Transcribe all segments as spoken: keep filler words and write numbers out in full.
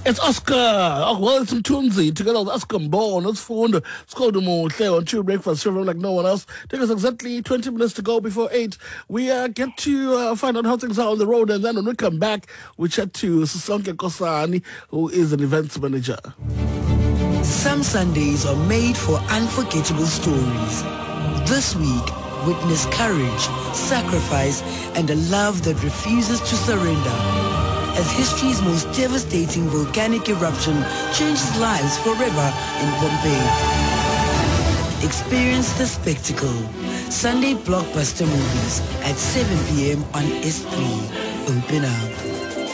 It's Oscar. Oh, well, it's Mtunzi together with Oscar Mbona. It's Funda. It's called Umuhle on True Breakfast, serving like no one else. Take us exactly twenty minutes to go before eight. We uh, get to uh, find out how things are on the road, and then when we come back, we chat to Sisonke Kosani, who is an events manager. Some Sundays are made for unforgettable stories. This week, witness courage, sacrifice, and a love that refuses to surrender. As history's most devastating volcanic eruption changes lives forever in Pompeii. Experience the spectacle. Sunday blockbuster movies at seven p.m. on S three. Open up.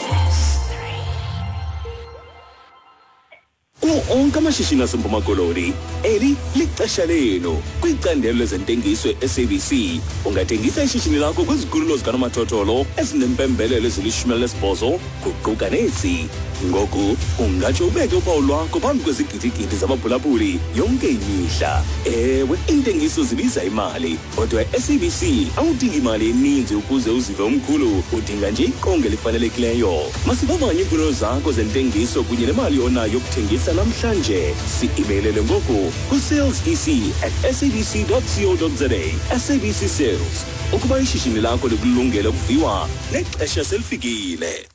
Onke amashishini aseMpuma Koloni eli lixesha lenu kwicandelo lezentengiso e-S A B C. Ungathengisa ishishini lakho kwizikhululo zikanomathotholo ezinempembelelo ezilishumi lesibhozo kuquka nezi. Ngoku ungatsho ubeke uphawu lwakho phambi kwezigidigidi zabaphulaphuli yonke imihla. Ewe, intengiso zibiza imali, kodwa i-S A B C awudingi imali eninzi ukuze uzive umkhulu, udinga nje iqonga elifanelekileyo. Masivavanye iimfuno zakho zentengiso kunye nemali onayo yokuthengisa namhlanje. Si-imeilele ngoku ku-salesec at sabc dot co dot za. S A B C Sales, ukuba ishishini lakho likulungele ukuviwa, nexesha selifikile.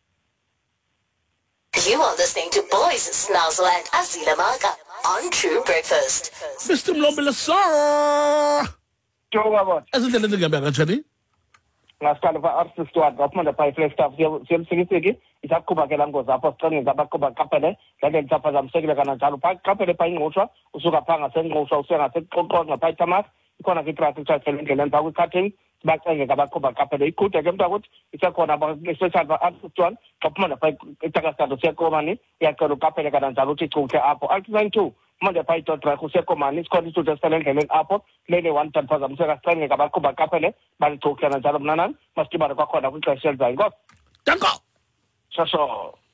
You are listening to Boys Snazzle and Azila Maka on True Breakfast. Mister Mlombela, sir! Joga bot. Ezindlela ezingembe kanjani? Ngasiqala fa artist wa ngaphanda phi flex staff siyemsikisiki isaqhuba ke langoza apho siqinile zabaqhuba kaphele lale ntapha zamsekile kana njalo pha kaphele pha ingqushwa usuka pha ngasengqushwa usuka ngaseqoqo ngapha itamak ikhona ke traffic charge endleleni pha kwi-cutting sibacenge ngabaqhuba kaphele ikhude ke mntakuthi isakhona special for artist one kaphuma pha eTakastado siyakomani iyacela ukaphele kana njalo uthi chukhe apho alt nine two manje pha idodra kusekomani sikhona isithuthi esisele endleleni apho lele one ton phazamiseka sicenge ngabaqhuba kaphele balichukhe kana njalo mnanani masitibane kwakhona kwixesha elizayo inkosi Danko! shosho.